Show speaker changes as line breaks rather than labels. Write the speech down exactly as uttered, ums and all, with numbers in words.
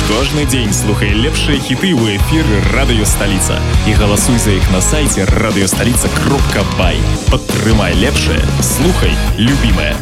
Кожны дзень слухай лепшыя хіты ў эфіры радыёсталіца і галасуй за іх на сайце радыёсталіца кропка бай. Падтрымай лепшае, слухай любімае.